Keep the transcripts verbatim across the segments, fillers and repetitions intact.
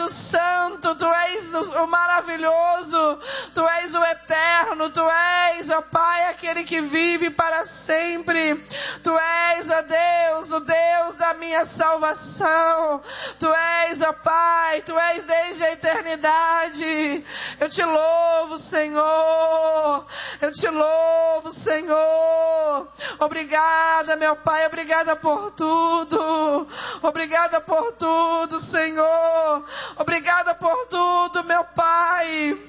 o santo, Tu és o, o maravilhoso, Tu és o eterno, Tu és, ó Pai, aquele que vive para sempre. Tu és, ó Deus, o Deus da minha salvação. Tu és, ó Pai, Tu és desde a eternidade. Eu te louvo, Senhor. Eu te louvo, Senhor. Obrigada, meu Pai, obrigada por tudo. Obrigada por tudo, Senhor. Obrigada por tudo, meu Pai.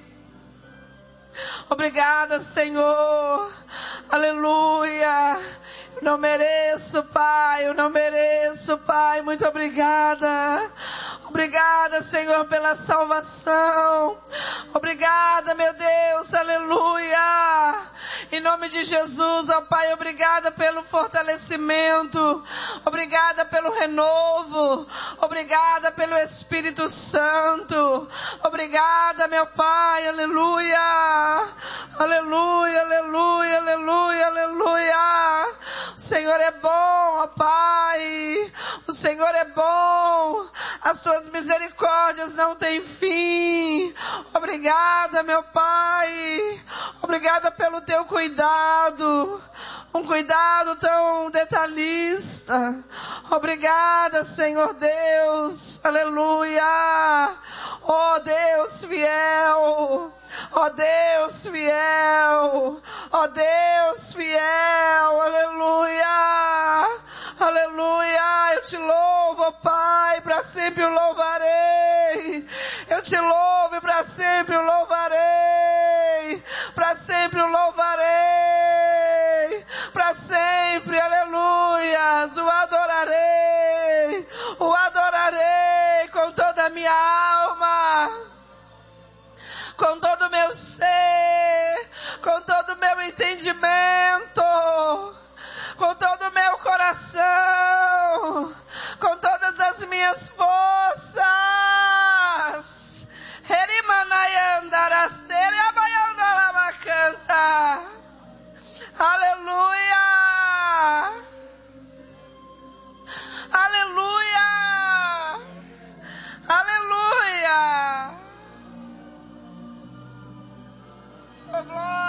Obrigada, Senhor. Aleluia. Eu não mereço, Pai, eu não mereço, Pai. Muito obrigada. Obrigada, Senhor, pela salvação. Obrigada, meu Deus, aleluia. Em nome de Jesus, ó Pai, obrigada pelo fortalecimento. Obrigada pelo renovo. Obrigada pelo Espírito Santo. Obrigada, meu Pai, aleluia. Aleluia, aleluia, aleluia, aleluia. O Senhor é bom, ó Pai. O Senhor é bom. As Tuas misericórdias não têm fim. Obrigada, meu Pai. Obrigada pelo Teu cuidado. Um cuidado tão detalhista. Obrigada, Senhor Deus. Aleluia. Oh Deus fiel. Ó Deus fiel, ó Deus fiel, aleluia, aleluia. Eu te louvo, ó Pai, para sempre o louvarei. Eu te louvo e para sempre o louvarei, para sempre o louvarei, para sempre, aleluia. O adorarei, o adorarei com toda a minha alma, com todo o meu ser, com todo o meu entendimento, com todo o meu coração, com todas as minhas forças. Aleluia, aleluia, aleluia. Oh, glória.